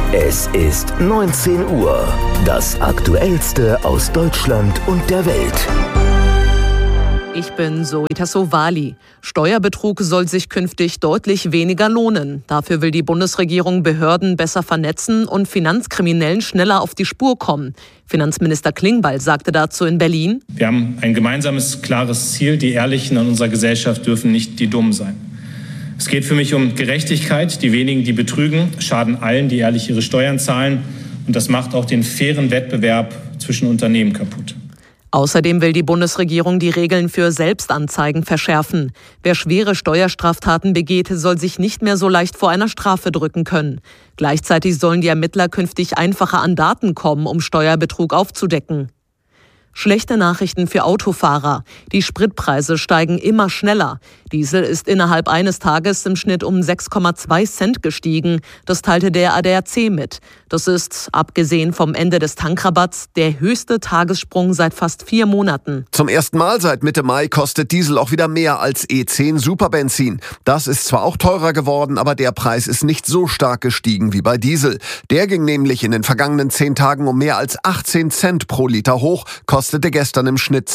Es ist 19 Uhr. Das Aktuellste aus Deutschland und der Welt. Ich bin Zoe Tassovali. Steuerbetrug soll sich künftig deutlich weniger lohnen. Dafür will die Bundesregierung Behörden besser vernetzen und Finanzkriminellen schneller auf die Spur kommen. Finanzminister Klingbeil sagte dazu in Berlin: Wir haben ein gemeinsames, klares Ziel. Die Ehrlichen in unserer Gesellschaft dürfen nicht die Dummen sein. Es geht für mich um Gerechtigkeit. Die wenigen, die betrügen, schaden allen, die ehrlich ihre Steuern zahlen. Und das macht auch den fairen Wettbewerb zwischen Unternehmen kaputt. Außerdem will die Bundesregierung die Regeln für Selbstanzeigen verschärfen. Wer schwere Steuerstraftaten begeht, soll sich nicht mehr so leicht vor einer Strafe drücken können. Gleichzeitig sollen die Ermittler künftig einfacher an Daten kommen, um Steuerbetrug aufzudecken. Schlechte Nachrichten für Autofahrer. Die Spritpreise steigen immer schneller. Diesel ist innerhalb eines Tages im Schnitt um 6,2 Cent gestiegen. Das teilte der ADAC mit. Das ist, abgesehen vom Ende des Tankrabatts, der höchste Tagessprung seit fast 4 Monaten. Zum ersten Mal seit Mitte Mai kostet Diesel auch wieder mehr als E10 Superbenzin. Das ist zwar auch teurer geworden, aber der Preis ist nicht so stark gestiegen wie bei Diesel. Der ging nämlich in den vergangenen 10 Tagen um mehr als 18 Cent pro Liter hoch, kostete gestern im Schnitt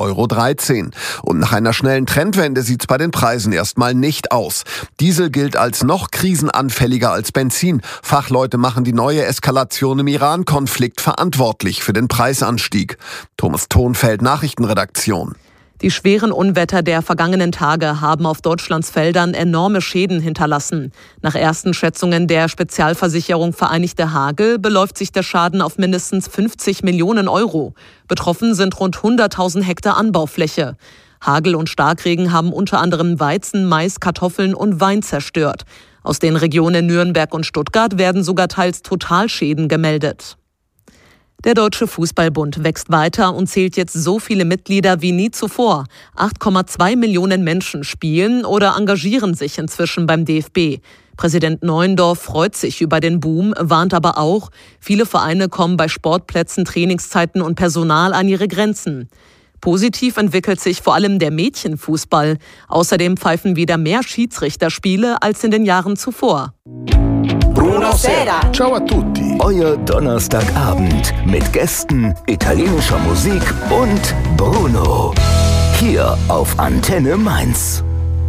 2,13 €. Und nach einer schnellen Trendwende sieht's bei den Preisen erstmal nicht aus. Diesel gilt als noch krisenanfälliger als Benzin. Fachleute machen die neue Eskalation im Iran-Konflikt verantwortlich für den Preisanstieg. Thomas Thonfeld, Nachrichtenredaktion. Die schweren Unwetter der vergangenen Tage haben auf Deutschlands Feldern enorme Schäden hinterlassen. Nach ersten Schätzungen der Spezialversicherung Vereinigte Hagel beläuft sich der Schaden auf mindestens 50 Millionen €. Betroffen sind rund 100.000 Hektar Anbaufläche. Hagel und Starkregen haben unter anderem Weizen, Mais, Kartoffeln und Wein zerstört. Aus den Regionen Nürnberg und Stuttgart werden sogar teils Totalschäden gemeldet. Der Deutsche Fußballbund wächst weiter und zählt jetzt so viele Mitglieder wie nie zuvor. 8,2 Millionen Menschen spielen oder engagieren sich inzwischen beim DFB. Präsident Neuendorf freut sich über den Boom, warnt aber auch, viele Vereine kommen bei Sportplätzen, Trainingszeiten und Personal an ihre Grenzen. Positiv entwickelt sich vor allem der Mädchenfußball. Außerdem pfeifen wieder mehr Schiedsrichterspiele als in den Jahren zuvor. Buonasera. Ciao a tutti. Euer Donnerstagabend mit Gästen, italienischer Musik und Bruno. Hier auf Antenne Mainz.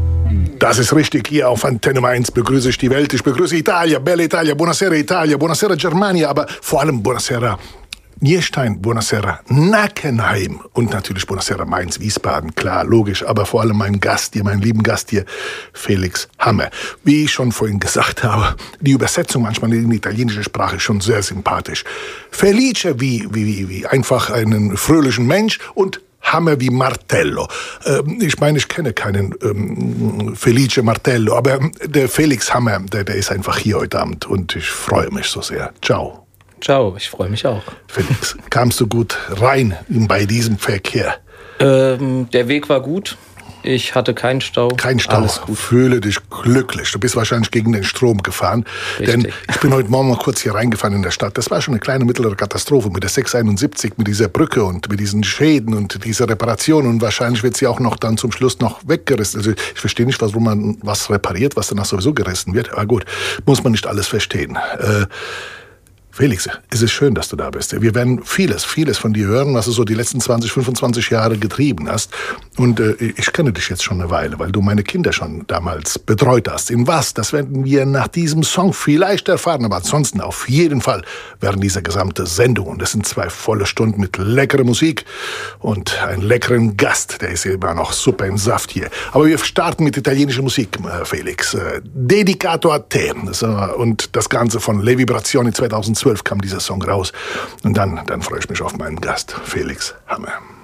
Das ist richtig, hier auf Antenne Mainz begrüße ich die Welt. Ich begrüße Italia, bella Italia, buonasera Germania, aber vor allem buonasera Nierstein, buonasera Nackenheim und natürlich buonasera Mainz, Wiesbaden, klar, logisch, aber vor allem mein Gast hier, meinen lieben Gast hier, Felix Hammer. Wie ich schon vorhin gesagt habe, die Übersetzung manchmal in die italienische Sprache ist schon sehr sympathisch. Felice wie einfach einen fröhlichen Mensch und Hammer wie Martello. Ich meine, ich kenne keinen Felice Martello, aber der Felix Hammer, der ist einfach hier heute Abend und ich freue mich so sehr. Ciao. Ciao, ich freue mich auch. Felix, kamst du gut rein bei diesem Verkehr? Der Weg war gut. Ich hatte keinen Stau. Kein Stau. Alles gut. Fühle dich glücklich. Du bist wahrscheinlich gegen den Strom gefahren. Richtig. Denn ich bin heute Morgen mal kurz hier reingefahren in der Stadt. Das war schon eine kleine mittlere Katastrophe mit der 671, mit dieser Brücke und mit diesen Schäden und dieser Reparation. Und wahrscheinlich wird sie auch noch dann zum Schluss noch weggerissen. Also ich verstehe nicht, warum man was repariert, was danach sowieso gerissen wird. Aber gut, muss man nicht alles verstehen. Felix, es ist schön, dass du da bist. Wir werden vieles von dir hören, was du so die letzten 20, 25 Jahre getrieben hast. Und ich kenne dich jetzt schon eine Weile, weil du meine Kinder schon damals betreut hast. In was? Das werden wir nach diesem Song vielleicht erfahren. Aber ansonsten auf jeden Fall während dieser gesamten Sendung. Und das sind 2 volle Stunden mit leckerer Musik und einen leckeren Gast. Der ist immer noch super im Saft hier. Aber wir starten mit italienischer Musik, Felix. Dedicato a te. Und das Ganze von Le Vibrazioni 2012 kam dieser Song raus. Und dann freue ich mich auf meinen Gast, Felix Hammer.